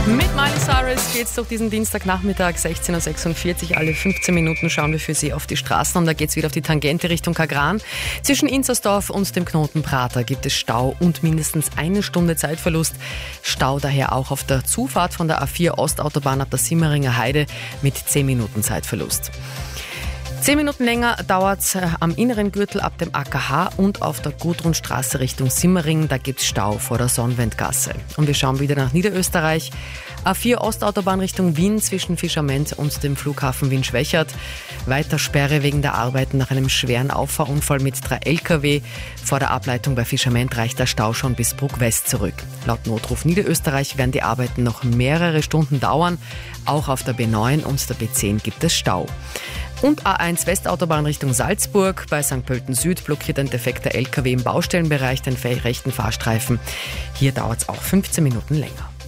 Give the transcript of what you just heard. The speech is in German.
Mit Miley Cyrus geht's durch diesen Dienstagnachmittag, 16.46 Uhr. Alle 15 Minuten schauen wir für Sie auf die Straßen und da geht's wieder auf die Tangente Richtung Kagran. Zwischen Inzersdorf und dem Knoten Prater gibt es Stau und mindestens eine Stunde Zeitverlust. Stau daher auch auf der Zufahrt von der A4 Ostautobahn ab der Simmeringer Heide mit 10 Minuten Zeitverlust. 10 Minuten länger dauert's am inneren Gürtel ab dem AKH und auf der Gudrunstraße Richtung Simmering. Da gibt's Stau vor der Sonnwendgasse. Und wir schauen wieder nach Niederösterreich. A4 Ostautobahn Richtung Wien zwischen Fischament und dem Flughafen Wien-Schwächert. Weiter Sperre wegen der Arbeiten nach einem schweren Auffahrunfall mit 3 LKW. Vor der Ableitung bei Fischament reicht der Stau schon bis Bruck West zurück. Laut Notruf Niederösterreich werden die Arbeiten noch mehrere Stunden dauern. Auch auf der B9 und der B10 gibt es Stau. Und A1 Westautobahn Richtung Salzburg. Bei St. Pölten Süd blockiert ein defekter LKW im Baustellenbereich den rechten Fahrstreifen. Hier dauert es auch 15 Minuten länger.